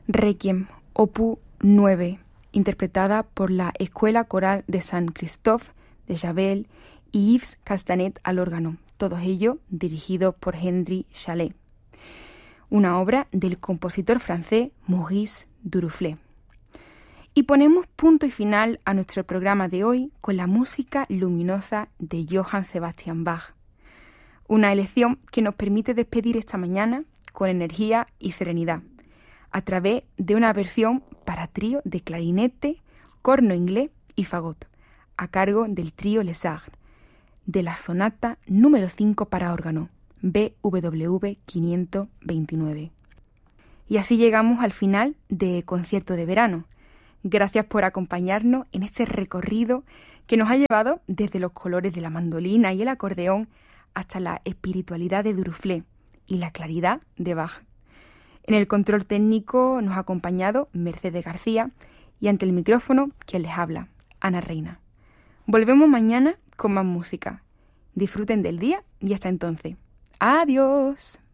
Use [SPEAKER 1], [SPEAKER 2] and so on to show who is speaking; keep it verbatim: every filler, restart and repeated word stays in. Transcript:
[SPEAKER 1] Requiem, opus nueve, interpretada por la Escuela Coral de Saint-Christophe de Javel y Yves Castanet al órgano, todos ellos dirigidos por Henri Chalet. Una obra del compositor francés Maurice Duruflé. Y ponemos punto y final a nuestro programa de hoy con la música luminosa de Johann Sebastian Bach. Una elección que nos permite despedir esta mañana con energía y serenidad, a través de una versión para trío de clarinete, corno inglés y fagot, a cargo del trío Les Arts, de la sonata número cinco para órgano, B W V quinientos veintinueve. Y así llegamos al final de Concierto de Verano. Gracias por acompañarnos en este recorrido que nos ha llevado desde los colores de la mandolina y el acordeón hasta la espiritualidad de Duruflé y la claridad de Bach. En el control técnico nos ha acompañado Mercedes García y ante el micrófono quien les habla, Ana Reina. Volvemos mañana con más música. Disfruten del día y hasta entonces. ¡Adiós!